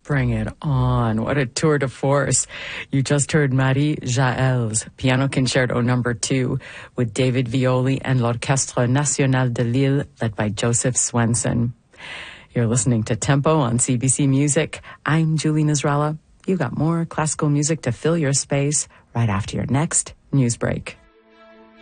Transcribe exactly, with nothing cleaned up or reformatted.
Bring it on. What a tour de force. You just heard Marie Jaël's Piano Concerto number two with David Violi and l'Orchestre National de Lille, led by Joseph Swenson. You're listening to Tempo on C B C Music. I'm Julie Nasrallah. You got more classical music to fill your space right after your next news break.